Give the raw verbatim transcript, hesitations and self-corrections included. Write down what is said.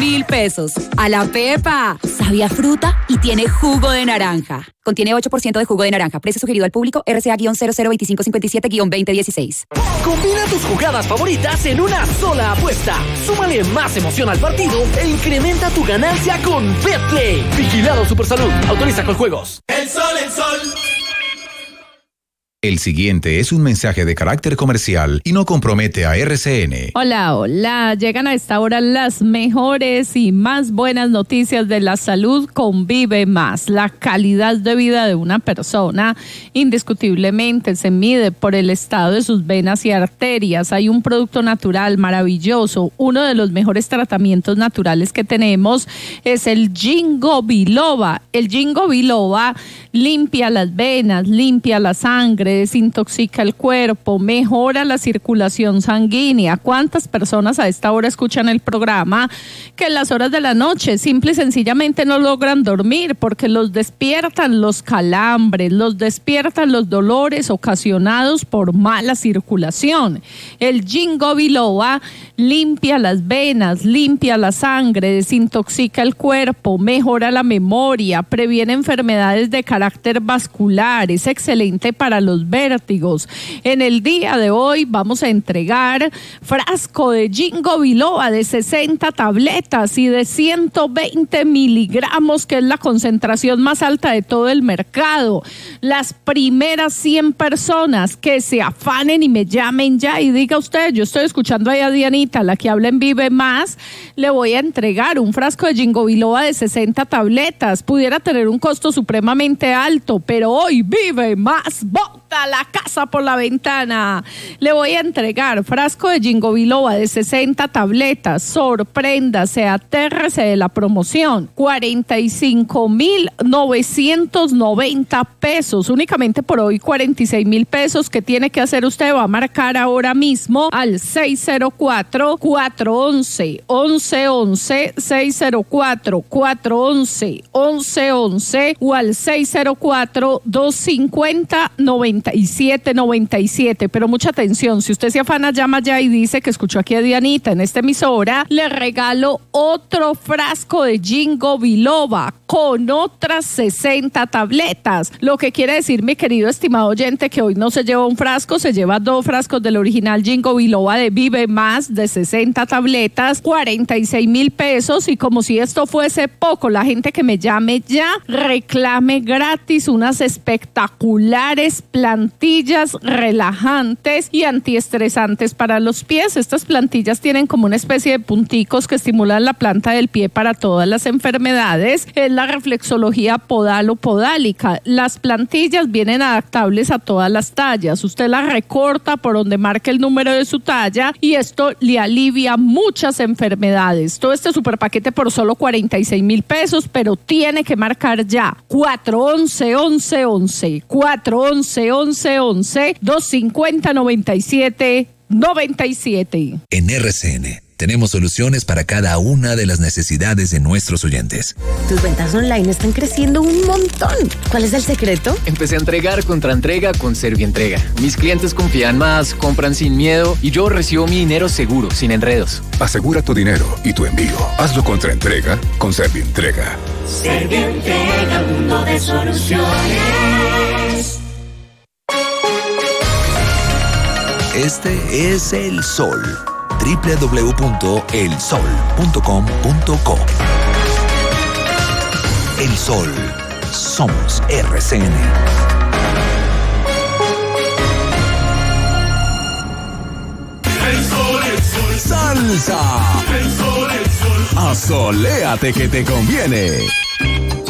mil pesos. ¡A la pepa! Sabe a fruta y tiene jugo de naranja. Contiene ocho por ciento de jugo de naranja. Precio sugerido al público R C A cero cero dos cinco cinco siete veinte dieciséis. Combina tus jugadas favoritas en una sola apuesta. Súmale más emoción al partido e incrementa tu ganancia con Betplay. Vigilado Supersalud. Autoriza con juegos. El sol, el sol. El siguiente es un mensaje de carácter comercial y no compromete a R C N. Hola, hola. Llegan a esta hora las mejores y más buenas noticias de la salud con Vive Más. La calidad de vida de una persona indiscutiblemente se mide por el estado de sus venas y arterias. Hay un producto natural maravilloso. Uno de los mejores tratamientos naturales que tenemos es el Ginkgo biloba. El Ginkgo biloba limpia las venas, limpia la sangre, desintoxica el cuerpo, mejora la circulación sanguínea. ¿Cuántas personas a esta hora escuchan el programa que en las horas de la noche simple y sencillamente no logran dormir porque los despiertan los calambres, los despiertan los dolores ocasionados por mala circulación? El Ginkgo biloba limpia las venas, limpia la sangre, desintoxica el cuerpo, mejora la memoria, previene enfermedades de carácter vascular, es excelente para los vértigos. En el día de hoy vamos a entregar frasco de Ginkgo biloba de sesenta tabletas y de ciento veinte miligramos, que es la concentración más alta de todo el mercado. Las primeras cien personas que se afanen y me llamen ya y diga usted, yo estoy escuchando ahí a Dianita, la que habla en Vive Más, le voy a entregar un frasco de Ginkgo biloba de sesenta tabletas. Pudiera tener un costo supremamente alto, pero hoy Vive Más bota la casa por la ventana. Le voy a entregar frasco de Ginkgo biloba de sesenta tabletas. Sorpréndase, atérrese de la promoción. cuarenta y cinco mil novecientos noventa pesos. Únicamente por hoy cuarenta y seis mil pesos. ¿Qué tiene que hacer usted? Va a marcar ahora mismo al seis cero cuatro, cuatro once, once once, seis cero cuatro, cuatro once, once once o al seis cero cuatro, dos cincuenta, noventa y siete noventa y siete. Pero mucha atención, si usted se afana, llama ya y dice que escuchó aquí a Dianita en esta emisora, le regalo otro frasco de Ginkgo biloba con otras sesenta tabletas. Lo que quiere decir, mi querido estimado oyente, que hoy no se lleva un frasco, se lleva dos frascos del original Ginkgo biloba de Vive Más de sesenta tabletas, cuarenta y seis mil pesos. Y como si esto fuese poco, la gente que me llame ya reclame gratis unas espectaculares plantillas relajantes y antiestresantes para los pies. Estas plantillas tienen como una especie de punticos que estimulan la planta del pie para todas las enfermedades. Es la reflexología podal o podálica. Las plantillas vienen adaptables a todas las tallas. Usted las recorta por donde marque el número de su talla y esto le alivia muchas enfermedades. Todo este super paquete por solo cuarenta y seis mil pesos, pero tiene que marcar ya. cuatro once, once once, cuatro once, once once, dos cincuenta, noventa y siete noventa y siete. En R C N tenemos soluciones para cada una de las necesidades de nuestros oyentes. Tus ventas online están creciendo un montón. ¿Cuál es el secreto? Empecé a entregar contra entrega con Servientrega. Mis clientes confían más, compran sin miedo y yo recibo mi dinero seguro, sin enredos. Asegura tu dinero y tu envío. Hazlo contra entrega con Servientrega. Servientrega, mundo de soluciones. Este es El Sol. doble u doble u doble u punto el sol punto com punto co. El Sol. Somos R C N. El sol, el sol. Salsa. El sol, el sol. Asoléate que te conviene.